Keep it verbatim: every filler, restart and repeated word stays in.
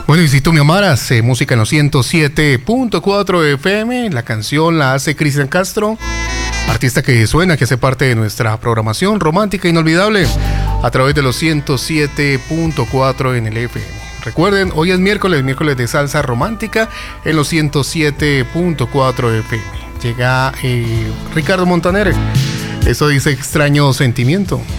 Bueno, y si tú me amaras, eh, música en los ciento siete punto cuatro F M. La canción la hace Cristian Castro, artista que suena, que hace parte de nuestra programación romántica inolvidable a través de los ciento siete punto cuatro en el F M. Recuerden, hoy es miércoles, miércoles de salsa romántica en los ciento siete punto cuatro F M. Llega eh, Ricardo Montaner. Eso dice Extraño Sentimiento.